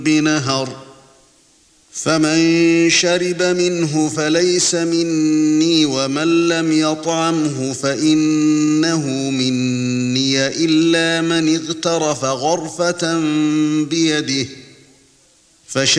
بنهر فمن شرب منه فليس مني ومن لم يطعمه فإنه مني إلا من اغترف غرفة بيده